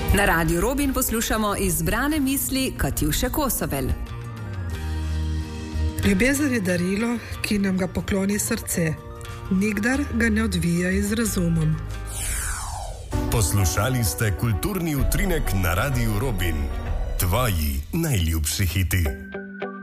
Na Radiu Robin poslušamo izbrane misli Katjuše Kosovel. Ljubezen je darilo, ki nam ga pokloni srce. Nikdar ga ne odvija z razumom. Poslušali ste kulturni utrinek na Radiu Robin. Tvoji najljubši hiti.